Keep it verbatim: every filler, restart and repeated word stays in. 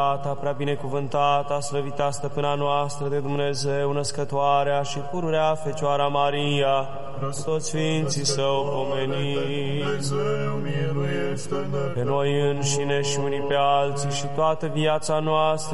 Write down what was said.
Ta prea binecuvântata, slăvita stăpâna noastră de Dumnezeu, născătoarea și pururea Fecioara Maria, toți Sfinții Său pomeni, pe noi înșine și unii pe alții și toată viața noastră,